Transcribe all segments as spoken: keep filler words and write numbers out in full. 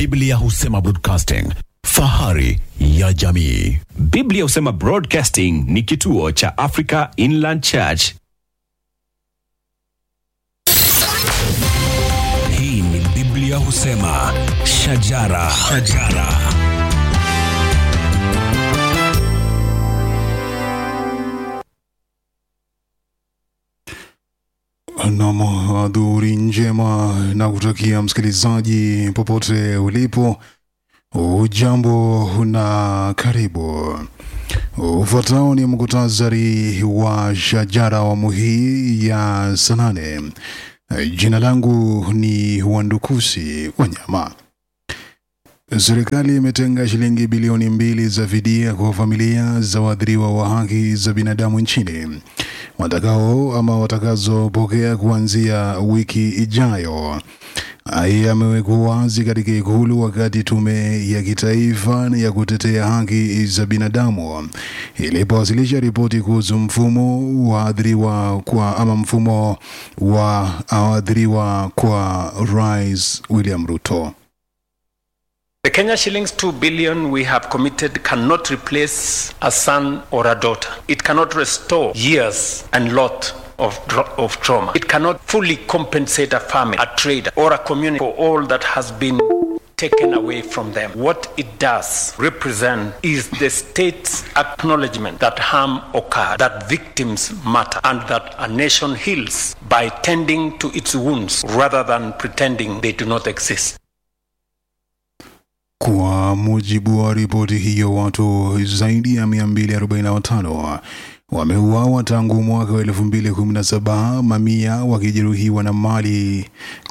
Biblia husema broadcasting, fahari ya jamii. Biblia husema Broadcasting ni kituo cha Africa Inland Church. Hii ni Biblia husema shajara, shajara. Naam, adhuhuri njema na kutakia msikilizaji popote ulipo. Ujambo na karibu. Ufuatao ni mkutasari wa shajara awamu hii ya saa nane. Jina langu ni Wandukusi Wanyama. Serikali imetenga shilingi bilioni mbili za fidia kwa familia za waathiriwa wa haki za binadamu nchini, watakao ama watakazopokea kuanzia wiki ijayo. Haya yamewekwa wazi katika Ikulu wakati tume ya kitaifa ya kutetea haki za binadamu ilipowasilisha ripoti kuhusu mfumo wa waathiriwa kwa ama mfumo wa waathiriwa kwa Rais William Ruto. The Kenya shillings two billion we have committed cannot replace a son or a daughter. It cannot restore years and lot of, of trauma. It cannot fully compensate a family, a trader, or a community for all that has been taken away from them. What it does represent is the state's acknowledgement that harm occurred, that victims matter, and that a nation heals by tending to its wounds rather than pretending they do not exist. Kwa mujibu wa ripoti hiyo, watu zaidi ya mia mbili arobaini na watano wameuawa tangu mwaka wa elfu mbili kumi na saba, mamia wakijeruhiwa na mali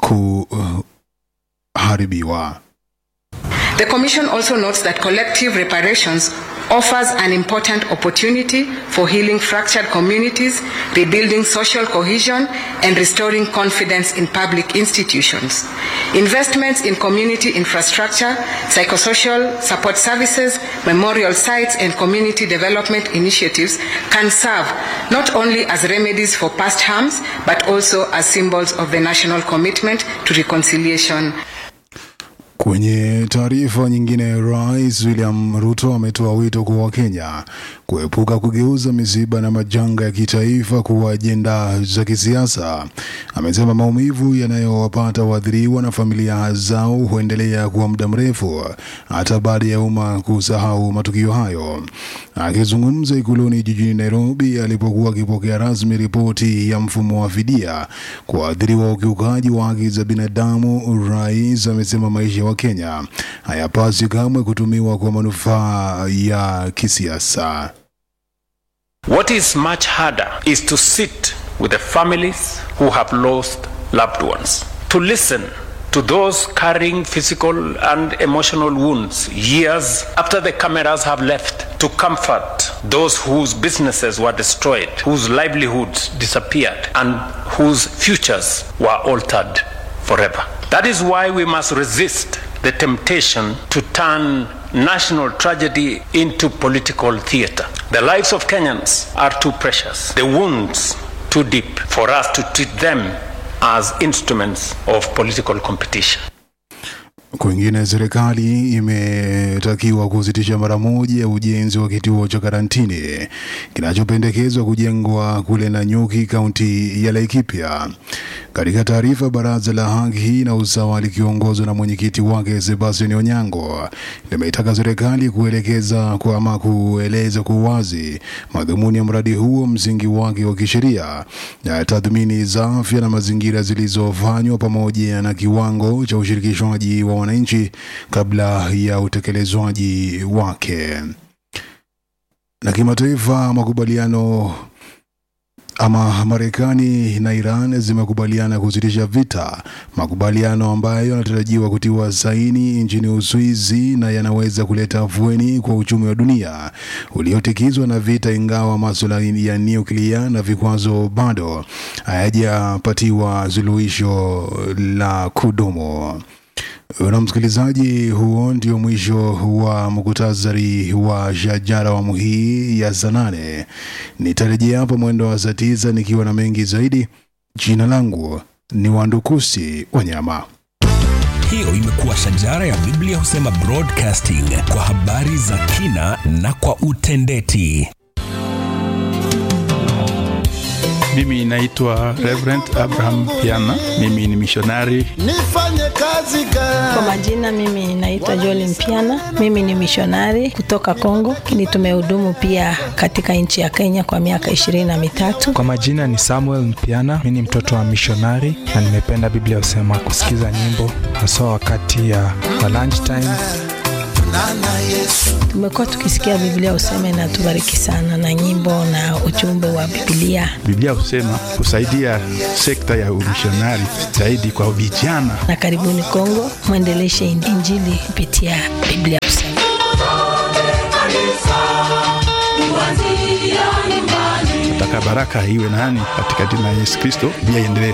kuharibiwa. The Commission also notes that collective reparations offers an important opportunity for healing fractured communities, rebuilding social cohesion, and restoring confidence in public institutions. Investments in community infrastructure, psychosocial support services, memorial sites, and community development initiatives can serve not only as remedies for past harms, but also as symbols of the national commitment to reconciliation. Kwenye taarifa nyingine, Rais William Ruto ametoa wito kwa Wakenya kuepuka kugeuza misiba na majanga ya kitaifa kuwa ajenda za kisiasa. Amesema maumivu yanayowapata waathiriwa na familia zao huendelea kwa muda mrefu hata baada ya umma kusahau matukio hayo. Akizungumza Ikuluni jijini Nairobi alipokuwa akipokea rasmi ripoti ya mfumo wa fidia kwa waathiriwa wa ukiukaji wa haki za binadamu, Rais amesema maisha wa Kenya hayapaswi kamwe kutumiwa kwa manufaa ya kisiasa. What is much harder is to sit with the families who have lost loved ones, to listen to those carrying physical and emotional wounds years after the cameras have left, to comfort those whose businesses were destroyed, whose livelihoods disappeared, and whose futures were altered forever. That is why we must resist the temptation to turn national tragedy into political theater. The lives of Kenyans are too precious, the wounds too deep for us to treat them as instruments of political competition. Kwingine, serikali imetakiwa kusitisha mara moja ujenzi wa kituo cha karantini kinachopendekezwa kujengwa kule Nanyuki, kaunti ya Laikipia. Katika taarifa, baraza la haki na usawa likiongozwa na mwenyekiti wake Sebastian Onyango limeitaka serikali kuelekeza kwa ama kueleza kwa wazi madhumuni ya mradi huo, msingi wake wa kisheria, na tathmini za afya na mazingira zilizofanywa, pamoja na kiwango cha ushirikishwaji wa wananchi kabla ya utekelezwaji wake. Na kimataifa, makubaliano ama Marekani na Iran zimekubaliana kusitisha vita, makubaliano ambayo yanatarajiwa kutiwa saini nchini Uswizi na yanaweza kuleta afueni kwa uchumi wa dunia uliotikizwa na vita, ingawa masuala ya nyuklia na vikwazo bado hayajapatiwa suluhisho la kudumu. Na msikilizaji, huo ndio mwisho wa mkutasari wa shajara awamu hii ya saa nane. Nitarejea hapo mwendo wa saa tisa nikiwa na mengi zaidi. Jina langu ni Wandukusi Wanyama. Hiyo imekuwa Shajara ya Biblia Husema Broadcasting, kwa habari za kina na kwa utendeti. Mimi naitwa Reverend Abraham Piana. Mimi ni missionary. Nifanye kazi gani? Kwa majina mimi naitwa Joel Mpiana. Mimi ni missionary kutoka Kongo. Ni tumehudumu pia katika nchi ya Kenya kwa miaka ishirini na mitatu. Kwa majina ni Samuel Mpiana. Mimi ni mtoto wa missionary na nimependa Biblia Husema kusikiza nyimbo hasa wakati ya wa lunch time. Tumekuwa tukisikia Biblia Husema na tubariki sana na nyimbo na ujumbe wa Biblia. Biblia Husema kusaidia sekta ya umishonari zaidi kwa vijana. Na karibuni Kongo, muendeleshe injili kupitia Biblia Husema. Nataka baraka iwe nani katika jina la Yesu Kristo, Biblia iendelee